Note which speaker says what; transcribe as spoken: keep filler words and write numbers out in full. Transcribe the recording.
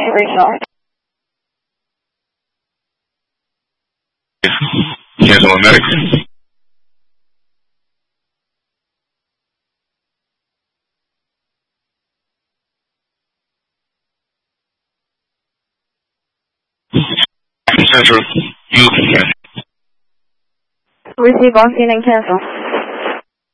Speaker 1: restart.
Speaker 2: Cancel on medical. Central, you can cancel.
Speaker 1: Receive on scene and cancel.